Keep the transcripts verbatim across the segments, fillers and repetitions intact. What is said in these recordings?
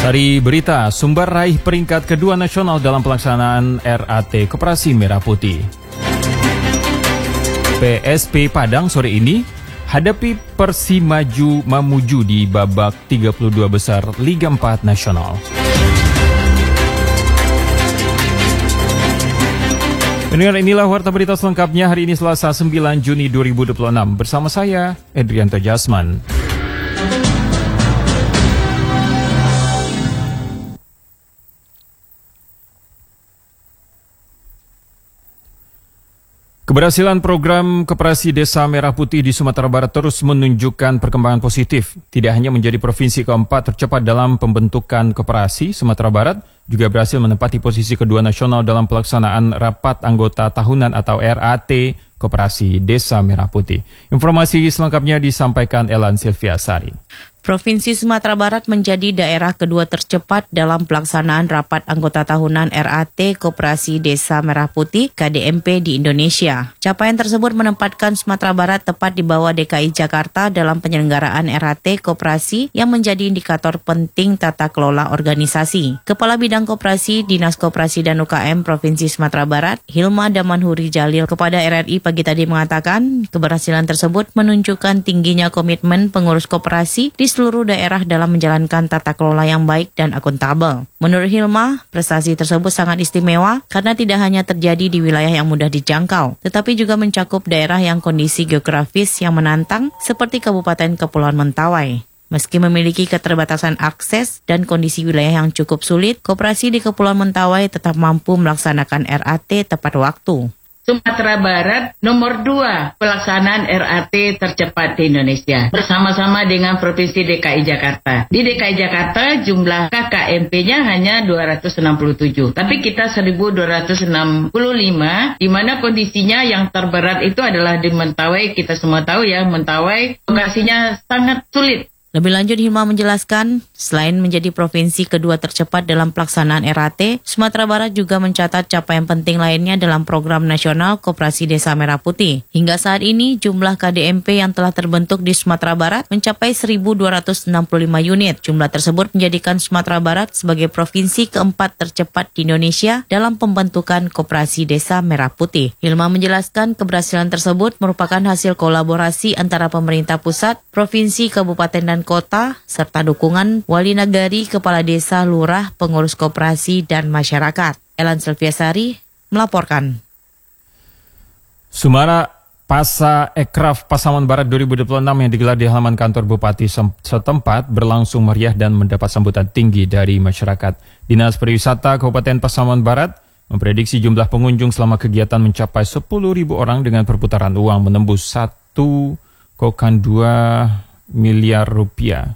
Dari berita, Sumbar raih peringkat kedua nasional dalam pelaksanaan R A T Koperasi Merah Putih. P S P Padang sore ini hadapi Persimaju Mamuju di babak tiga puluh dua besar Liga empat Nasional. Pendengar, inilah warta berita selengkapnya hari ini Selasa sembilan Juni dua ribu dua puluh enam bersama saya Edrianto Jasman. Keberhasilan program Koperasi Desa Merah Putih di Sumatera Barat terus menunjukkan perkembangan positif. Tidak hanya menjadi provinsi keempat tercepat dalam pembentukan koperasi, Sumatera Barat juga berhasil menempati posisi kedua nasional dalam pelaksanaan rapat anggota tahunan atau R A T Koperasi Desa Merah Putih. Informasi selengkapnya disampaikan Elan Silvia Sari. Provinsi Sumatera Barat menjadi daerah kedua tercepat dalam pelaksanaan rapat anggota tahunan R A T Koperasi Desa Merah Putih K D M P di Indonesia. Capaian tersebut menempatkan Sumatera Barat tepat di bawah D K I Jakarta dalam penyelenggaraan R A T Koperasi yang menjadi indikator penting tata kelola organisasi. Kepala Bidang Koperasi Dinas Koperasi dan U K M Provinsi Sumatera Barat, Hilma Damanhuri Jalil, kepada R R I pagi tadi mengatakan keberhasilan tersebut menunjukkan tingginya komitmen pengurus koperasi di seluruh daerah dalam menjalankan tata kelola yang baik dan akuntabel. Menurut Hilma, prestasi tersebut sangat istimewa karena tidak hanya terjadi di wilayah yang mudah dijangkau, tetapi juga mencakup daerah yang kondisi geografis yang menantang seperti Kabupaten Kepulauan Mentawai. Meski memiliki keterbatasan akses dan kondisi wilayah yang cukup sulit, koperasi di Kepulauan Mentawai tetap mampu melaksanakan R A T tepat waktu. Sumatera Barat nomor dua pelaksanaan R A T tercepat di Indonesia bersama-sama dengan Provinsi D K I Jakarta. Di D K I Jakarta jumlah K K M P-nya hanya dua ratus enam puluh tujuh, tapi kita seribu dua ratus enam puluh lima, di mana kondisinya yang terberat itu adalah di Mentawai. Kita semua tahu ya, Mentawai lokasinya sangat sulit. Lebih lanjut, Hilma menjelaskan, selain menjadi provinsi kedua tercepat dalam pelaksanaan R A T, Sumatera Barat juga mencatat capaian penting lainnya dalam program nasional Koperasi Desa Merah Putih. Hingga saat ini, jumlah K D M P yang telah terbentuk di Sumatera Barat mencapai seribu dua ratus enam puluh lima unit. Jumlah tersebut menjadikan Sumatera Barat sebagai provinsi keempat tercepat di Indonesia dalam pembentukan Koperasi Desa Merah Putih. Hilma menjelaskan keberhasilan tersebut merupakan hasil kolaborasi antara pemerintah pusat, provinsi, kabupaten, dan kota, serta dukungan wali nagari, kepala desa, lurah, pengurus koperasi, dan masyarakat. Elan Silviasari melaporkan. Sumara Pasa Ekraf Pasaman Barat dua ribu dua puluh enam yang digelar di halaman kantor Bupati setempat berlangsung meriah dan mendapat sambutan tinggi dari masyarakat. Dinas Pariwisata Kabupaten Pasaman Barat memprediksi jumlah pengunjung selama kegiatan mencapai sepuluh ribu orang dengan perputaran uang menembus satu koma dua miliar rupiah.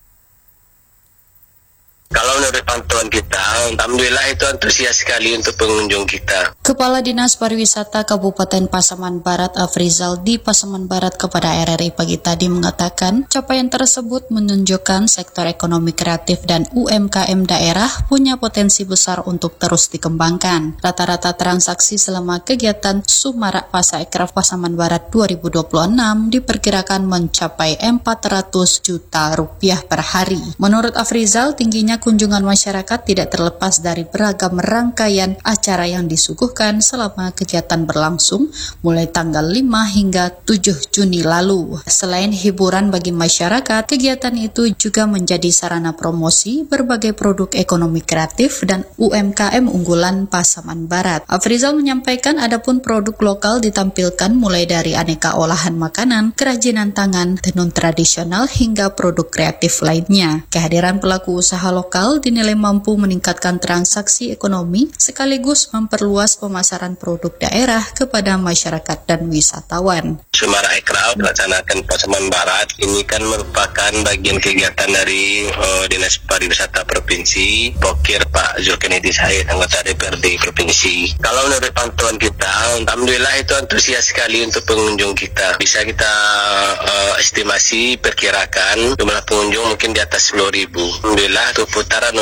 Kalau menurut pantauan kita, alhamdulillah itu antusias sekali untuk pengunjung kita. Kepala Dinas Pariwisata Kabupaten Pasaman Barat Afrizal di Pasaman Barat kepada R R I pagi tadi mengatakan, capaian tersebut menunjukkan sektor ekonomi kreatif dan U M K M daerah punya potensi besar untuk terus dikembangkan. Rata-rata transaksi selama kegiatan Sumara Pasa Ekraf Pasaman Barat dua ribu dua puluh enam diperkirakan mencapai empat ratus juta rupiah per hari. Menurut Afrizal, tingginya kunjungan masyarakat tidak terlepas dari beragam rangkaian acara yang disuguhkan selama kegiatan berlangsung mulai tanggal lima hingga tujuh Juni lalu. Selain hiburan bagi masyarakat, kegiatan itu juga menjadi sarana promosi berbagai produk ekonomi kreatif dan U M K M unggulan Pasaman Barat. Afrizal menyampaikan adapun produk lokal ditampilkan mulai dari aneka olahan makanan, kerajinan tangan, tenun tradisional hingga produk kreatif lainnya. Kehadiran pelaku usaha lokal lokal dinilai mampu meningkatkan transaksi ekonomi sekaligus memperluas pemasaran produk daerah kepada masyarakat dan wisatawan. Sumara Ekraf melaksanakan Pasaman Barat ini kan merupakan bagian kegiatan dari uh, Dinas Pariwisata Provinsi, Pokir Pak Zulkarnain Said, anggota D P R D Provinsi. Kalau menurut pantauan kita, alhamdulillah itu antusias sekali untuk pengunjung kita. Bisa kita uh, estimasi, perkirakan jumlah pengunjung mungkin di atas sepuluh ribu. Alhamdulillah itu putaran untuk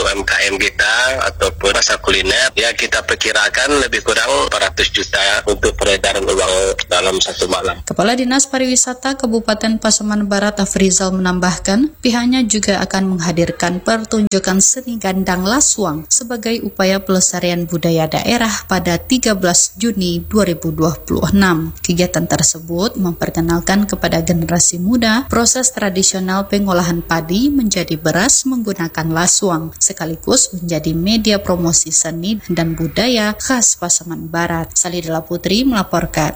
M K M kita ataupun pasar kuliner, ya kita perkirakan lebih kurang empat ratus juta untuk peredaran uang dalam satu malam. Kepala Dinas Pariwisata Kabupaten Pasaman Barat Afrizal menambahkan, pihaknya juga akan menghadirkan pertunjukan seni gandang Laswang sebagai upaya pelestarian budaya daerah pada tiga belas Juni dua ribu dua puluh enam. Kegiatan tersebut memperkenalkan kepada generasi muda proses tradisional pengolahan padi menjadi beras menggunakan Laswang, sekaligus menjadi media promosi seni dan budaya khas Pasaman Barat. Salidela Putri melaporkan.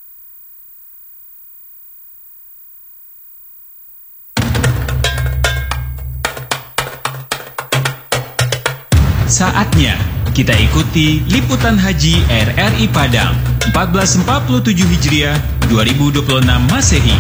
Saatnya kita ikuti liputan haji R R I Padang seribu empat ratus empat puluh tujuh Hijriah dua ribu dua puluh enam Masehi.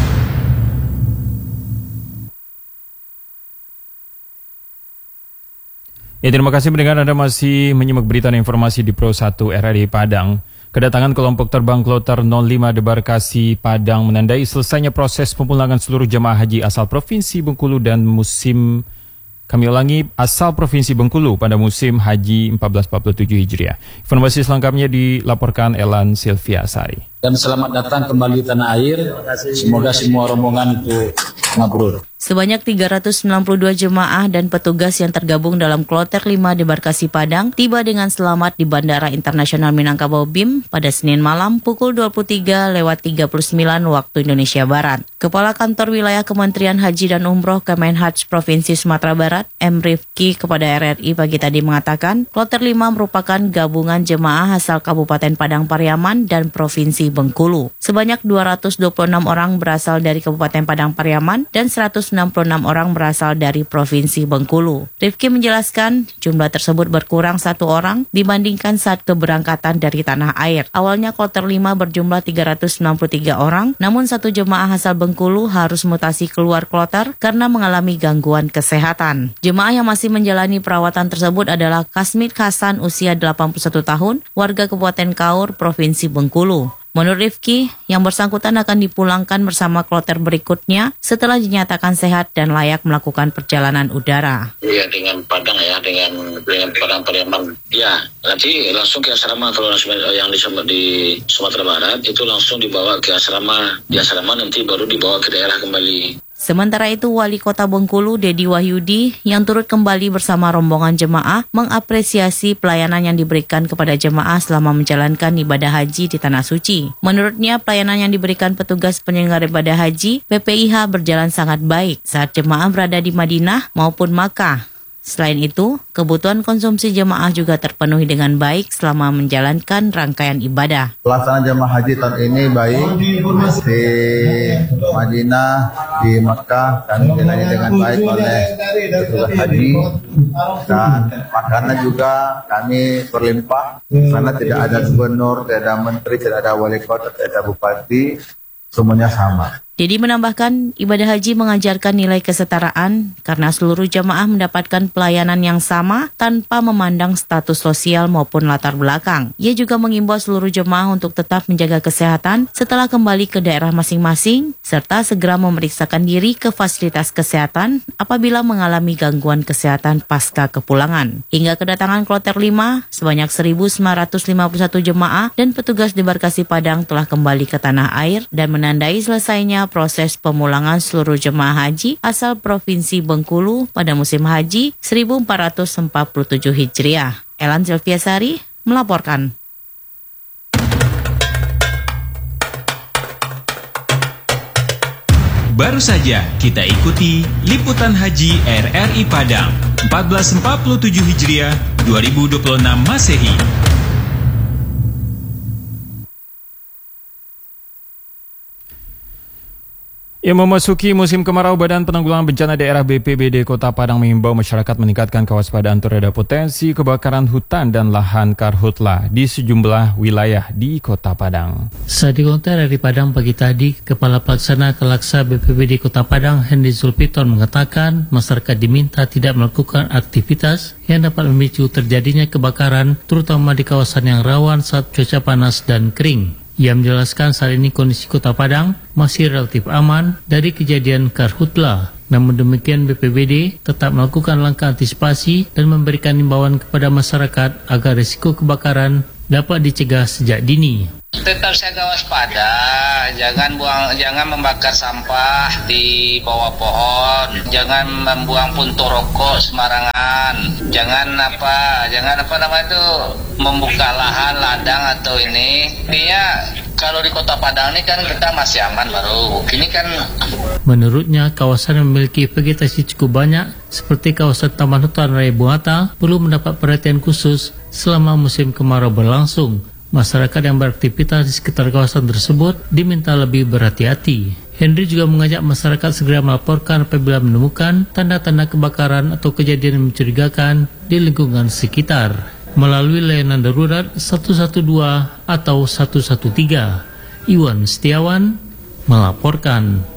Ya, terima kasih mendengar Anda masih menyimak berita dan informasi di Pro satu R R I Padang. Kedatangan kelompok terbang Kloter nol lima Debarkasi Padang menandai selesainya proses pemulangan seluruh jemaah haji asal Provinsi Bengkulu dan musim Kami ulangi, asal Provinsi Bengkulu pada musim Haji seribu empat ratus empat puluh tujuh Hijriah. Informasi selengkapnya dilaporkan Elan Silvia Sari. Dan selamat datang kembali tanah air. Semoga semua rombongan itu mabrur. Sebanyak tiga ratus sembilan puluh dua jemaah dan petugas yang tergabung dalam Kloter lima Debarkasi Padang tiba dengan selamat di Bandara Internasional Minangkabau B I M pada Senin malam pukul dua puluh tiga lewat tiga puluh sembilan waktu Indonesia Barat. Kepala Kantor Wilayah Kementerian Haji dan Umroh Kemenhaj Provinsi Sumatera Barat, M. Rifki, kepada R R I pagi tadi mengatakan, Kloter lima merupakan gabungan jemaah asal Kabupaten Padang Pariaman dan Provinsi Bengkulu. Sebanyak dua ratus dua puluh enam orang berasal dari Kabupaten Padang Pariaman dan seratus enam puluh enam orang berasal dari Provinsi Bengkulu. Rifki menjelaskan jumlah tersebut berkurang satu orang dibandingkan saat keberangkatan dari tanah air. Awalnya Kloter lima berjumlah tiga ratus sembilan puluh tiga orang, namun satu jemaah asal Bengkulu harus mutasi keluar kloter karena mengalami gangguan kesehatan. Jemaah yang masih menjalani perawatan tersebut adalah Kasmit Hasan usia delapan puluh satu tahun, warga Kabupaten Kaur, Provinsi Bengkulu. Menurut Rifki, yang bersangkutan akan dipulangkan bersama kloter berikutnya setelah dinyatakan sehat dan layak melakukan perjalanan udara. Ya, dengan Padang ya, dengan dengan Padang Pariaman. Ya, nanti langsung ke asrama kalau yang di, di Sumatera Barat itu langsung dibawa ke asrama. Di asrama nanti baru dibawa ke daerah kembali. Sementara itu, Wali Kota Bengkulu, Dedi Wahyudi, yang turut kembali bersama rombongan jemaah, mengapresiasi pelayanan yang diberikan kepada jemaah selama menjalankan ibadah haji di Tanah Suci. Menurutnya, pelayanan yang diberikan petugas penyelenggara ibadah haji, P P I H, berjalan sangat baik saat jemaah berada di Madinah maupun Makkah. Selain itu, kebutuhan konsumsi jemaah juga terpenuhi dengan baik selama menjalankan rangkaian ibadah. Pelaksanaan jemaah haji tahun ini baik di Madinah, di Makkah, kami dilayani dengan baik oleh petugas haji, dan makanan juga kami berlimpah karena tidak ada gubernur, tidak ada menteri, tidak ada wali kota, tidak ada bupati, semuanya sama. Dedi menambahkan, ibadah haji mengajarkan nilai kesetaraan karena seluruh jamaah mendapatkan pelayanan yang sama tanpa memandang status sosial maupun latar belakang. Ia juga mengimbau seluruh jemaah untuk tetap menjaga kesehatan setelah kembali ke daerah masing-masing, serta segera memeriksakan diri ke fasilitas kesehatan apabila mengalami gangguan kesehatan pasca kepulangan. Hingga kedatangan Kloter lima, sebanyak seribu sembilan ratus lima puluh satu jemaah dan petugas Debarkasi Padang telah kembali ke tanah air dan menandai selesainya proses pemulangan seluruh jemaah haji asal Provinsi Bengkulu pada musim haji seribu empat ratus empat puluh tujuh Hijriah. Elan Silvia Sari melaporkan. Baru saja kita ikuti liputan haji R R I Padang seribu empat ratus empat puluh tujuh Hijriah dua ribu dua puluh enam Masehi. Ya, memasuki musim kemarau, Badan Penanggulangan Bencana Daerah B P B D Kota Padang mengimbau masyarakat meningkatkan kewaspadaan terhadap potensi kebakaran hutan dan lahan karhutla di sejumlah wilayah di Kota Padang. Saat dikontak dari Padang pagi tadi, Kepala Pelaksana Kelaksa B P B D Kota Padang, Hendy Zulpiton, mengatakan masyarakat diminta tidak melakukan aktivitas yang dapat memicu terjadinya kebakaran, terutama di kawasan yang rawan saat cuaca panas dan kering. Ia menjelaskan saat ini kondisi Kota Padang masih relatif aman dari kejadian karhutla. Namun demikian B P B D tetap melakukan langkah antisipasi dan memberikan imbauan kepada masyarakat agar risiko kebakaran dapat dicegah sejak dini. Tetap siaga waspada, jangan buang, jangan membakar sampah di bawah pohon, jangan membuang puntung rokok sembarangan, jangan apa, jangan apa namanya itu membuka lahan, ladang atau ini. Intinya kalau di Kota Padang ini kan kita masih aman baru. Ini kan. Menurutnya kawasan yang memiliki vegetasi cukup banyak seperti kawasan Taman Hutan Raya Buata perlu mendapat perhatian khusus selama musim kemarau berlangsung. Masyarakat yang beraktivitas di sekitar kawasan tersebut diminta lebih berhati-hati. Henry juga mengajak masyarakat segera melaporkan apabila menemukan tanda-tanda kebakaran atau kejadian yang mencurigakan di lingkungan sekitar melalui layanan darurat satu satu dua atau satu satu tiga. Iwan Setiawan melaporkan.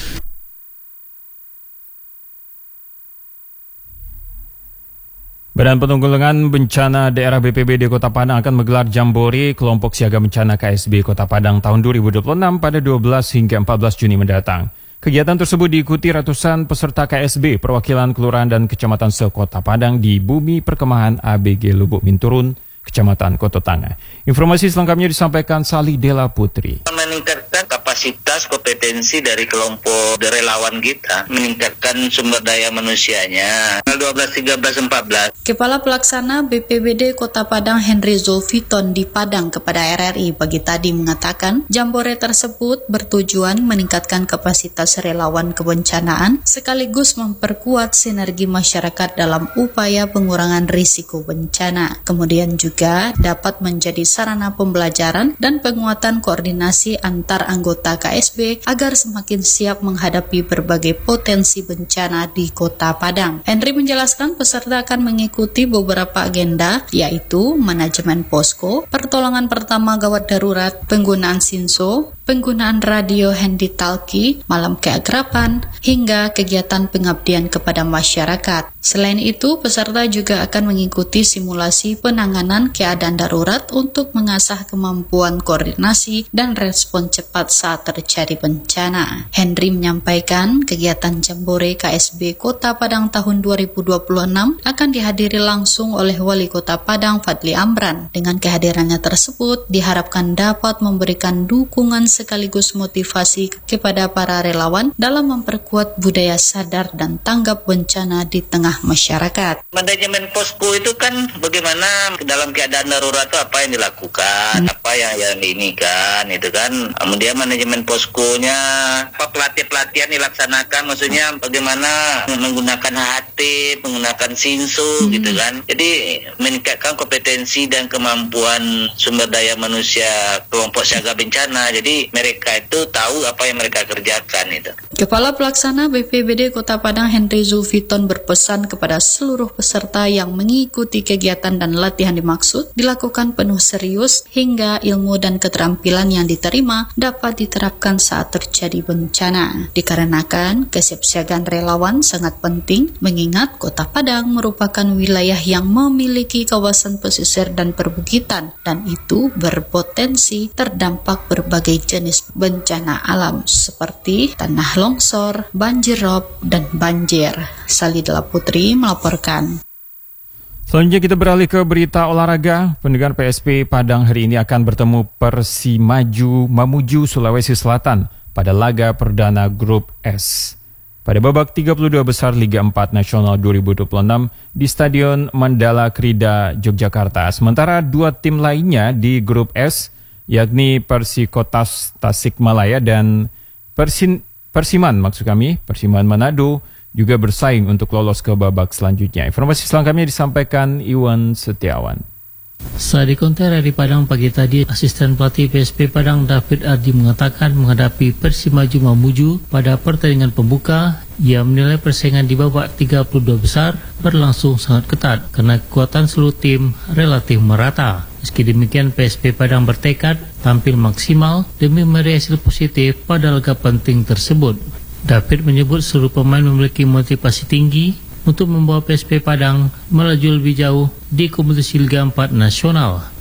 Badan Penanggulangan Bencana Daerah B P B D Kota Padang akan menggelar Jambore Kelompok Siaga Bencana K S B Kota Padang tahun dua ribu dua puluh enam pada dua belas hingga empat belas Juni mendatang. Kegiatan tersebut diikuti ratusan peserta K S B perwakilan kelurahan dan kecamatan se-Kota Padang di Bumi Perkemahan A B G Lubuk Minturun, Kecamatan Koto Tangah. Informasi selengkapnya disampaikan Sali Dela Putri. Meningkatkan kapasitas kompetensi dari kelompok relawan kita, meningkatkan sumber daya manusianya. dua belas, tiga belas, empat belas. Kepala Pelaksana B P B D Kota Padang Henry Zulfiton di Padang kepada R R I pagi tadi mengatakan, Jambore tersebut bertujuan meningkatkan kapasitas relawan kebencanaan sekaligus memperkuat sinergi masyarakat dalam upaya pengurangan risiko bencana. Kemudian juga dapat menjadi sarana pembelajaran dan penguatan koordinasi antar anggota K S B agar semakin siap menghadapi berbagai potensi bencana di Kota Padang. Henry menjelaskan peserta akan mengikuti beberapa agenda, yaitu manajemen posko, pertolongan pertama gawat darurat, penggunaan Sinso, penggunaan radio handi talkie, malam keakraban, hingga kegiatan pengabdian kepada masyarakat. Selain itu, peserta juga akan mengikuti simulasi penanganan keadaan darurat untuk mengasah kemampuan koordinasi dan respon cepat saat terjadi bencana. Henry menyampaikan kegiatan Jambore K S B Kota Padang tahun dua ribu dua puluh enam akan dihadiri langsung oleh Wali Kota Padang Fadli Amran. Dengan kehadirannya tersebut diharapkan dapat memberikan dukungan sekaligus motivasi kepada para relawan dalam memperkuat budaya sadar dan tanggap bencana di tengah masyarakat. Manajemen posko itu kan bagaimana dalam keadaan darurat itu apa yang dilakukan, hmm. apa yang yang ini kan, itu kan. Kemudian manajemen poskonya, apa pelatihan-pelatihan dilaksanakan, maksudnya bagaimana menggunakan H T, menggunakan Sinso, hmm. gitu kan. Jadi meningkatkan kompetensi dan kemampuan sumber daya manusia kelompok siaga bencana. Jadi mereka itu tahu apa yang mereka kerjakan itu. Kepala Pelaksana B P B D Kota Padang Henry Zulfiton berpesan kepada seluruh peserta yang mengikuti kegiatan dan latihan dimaksud dilakukan penuh serius hingga ilmu dan keterampilan yang diterima dapat diterapkan saat terjadi bencana. Dikarenakan kesiapsiagaan relawan sangat penting mengingat Kota Padang merupakan wilayah yang memiliki kawasan pesisir dan perbukitan dan itu berpotensi terdampak berbagai jenis bencana alam seperti tanah longsor, banjir rob, dan banjir. Salidela Putri melaporkan. Selanjutnya kita beralih ke berita olahraga. Pendengar P S P Padang hari ini akan bertemu Persimaju Mamuju Sulawesi Selatan pada laga perdana Grup S. Pada babak tiga puluh dua besar Liga empat Nasional dua ribu dua puluh enam di Stadion Mandala Krida, Yogyakarta. Sementara dua tim lainnya di Grup S, yakni Persikotas Tasikmalaya dan Persin, Persiman maksud kami, Persiman Manado, juga bersaing untuk lolos ke babak selanjutnya. Informasi selengkapnya disampaikan Iwan Setiawan. Saat di konter di Padang pagi tadi, asisten pelatih P S P Padang David Ardi mengatakan menghadapi Persimaju Mamuju pada pertandingan pembuka, ia menilai persaingan di babak tiga puluh dua besar berlangsung sangat ketat karena kekuatan seluruh tim relatif merata. Meski demikian, P S P Padang bertekad tampil maksimal demi meraih hasil positif pada laga penting tersebut. David menyebut seluruh pemain memiliki motivasi tinggi untuk membawa P S P Padang melaju lebih jauh di kompetisi Liga empat Nasional.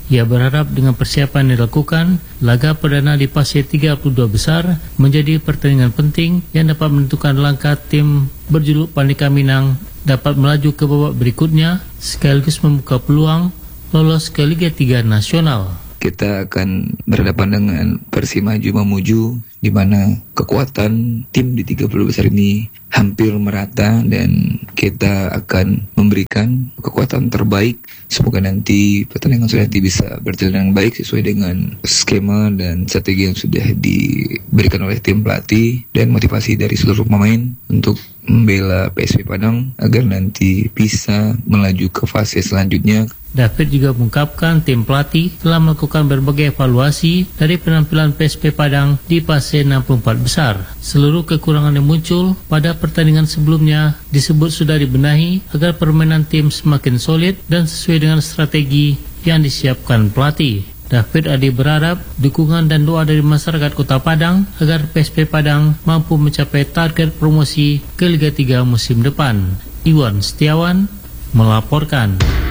Ia berharap dengan persiapan yang dilakukan, laga perdana di fase tiga puluh dua besar menjadi pertandingan penting yang dapat menentukan langkah tim berjuluk Pandika Minang dapat melaju ke babak berikutnya sekaligus membuka peluang lolos ke Liga tiga Nasional. Kita akan berhadapan dengan Persima Maju Mamuju, di mana kekuatan tim di tiga puluh besar ini hampir merata dan kita akan memberikan kekuatan terbaik. Semoga nanti pertandingan sudah bisa berjalan dengan baik sesuai dengan skema dan strategi yang sudah diberikan oleh tim pelatih dan motivasi dari seluruh pemain untuk membela P S P Padang agar nanti bisa melaju ke fase selanjutnya. David juga mengungkapkan tim pelatih telah melakukan berbagai evaluasi dari penampilan P S P Padang di fase enam puluh empat besar. Seluruh kekurangan yang muncul pada pertandingan sebelumnya disebut sudah dibenahi agar permainan tim semakin solid dan sesuai dengan strategi yang disiapkan pelatih. David Adi berharap dukungan dan doa dari masyarakat Kota Padang agar P S P Padang mampu mencapai target promosi ke Liga tiga musim depan. Iwan Setiawan melaporkan.